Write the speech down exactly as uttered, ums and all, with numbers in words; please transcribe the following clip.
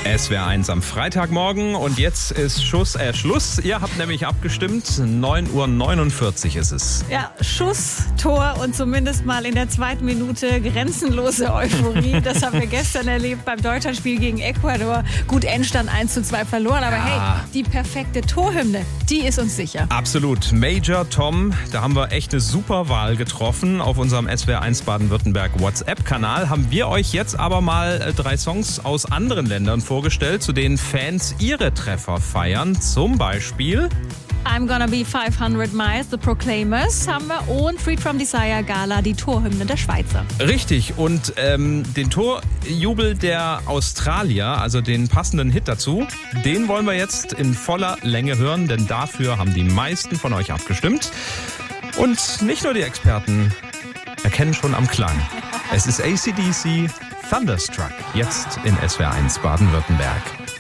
S W R eins am Freitagmorgen und jetzt ist Schuss, äh, Schluss. Ihr habt nämlich abgestimmt, neun Uhr neunundvierzig ist es. Ja, Schuss, Tor und zumindest mal in der zweiten Minute grenzenlose Euphorie. Das haben wir gestern erlebt beim Deutschlandspiel gegen Ecuador. Gut, Endstand eins zu zwei verloren, aber Ja. hey, die perfekte Torhymne, die ist uns sicher. Absolut. Major Tom, da haben wir echt eine super Wahl getroffen. Auf unserem S W R eins Baden-Württemberg WhatsApp-Kanal haben wir euch jetzt aber mal äh, drei Songs aus anderen Ländern vorgestellt, zu denen Fans ihre Treffer feiern. Zum Beispiel I'm Gonna Be fünfhundert Miles, The Proclaimers haben wir und Freed From Desire Gala, die Torhymne der Schweizer. richtig. Und ähm, den Torjubel der Australier, also den passenden Hit dazu, den wollen wir jetzt in voller Länge hören, denn dafür haben die meisten von euch abgestimmt. Und nicht nur die Experten erkennen schon am Klang. Es ist A C D C Thunderstruck, jetzt in S W R eins Baden-Württemberg.